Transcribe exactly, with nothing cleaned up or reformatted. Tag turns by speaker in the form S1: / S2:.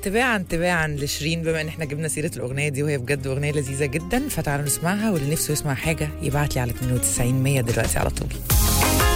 S1: تباعا تباعا لشيرين، بما ان احنا جبنا سيره الاغنيه دي وهي بجد اغنيه لذيذه جدا، فتعالوا نسمعها، واللي نفسه يسمع حاجه يبعت لي على اتنين وتسعين مية دلوقتي على طول.